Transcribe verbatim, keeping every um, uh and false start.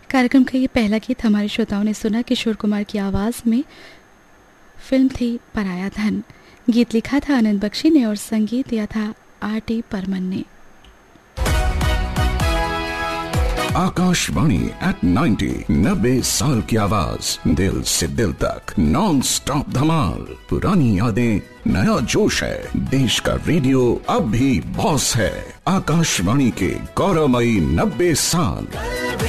कार्यक्रम का ये पहला गीत हमारे श्रोताओं ने सुना किशोर कुमार की आवाज़ में। फिल्म थी पराया धन। गीत लिखा था आनंद बख्शी ने और संगीत दिया था आर टी बर्मन ने। आकाशवाणी एट नाइंटी, नब्बे साल की आवाज, दिल से दिल तक नॉन स्टॉप धमाल। पुरानी यादें, नया जोश है, देश का रेडियो अब भी बॉस है। आकाशवाणी के गौरवमयी नब्बे साल।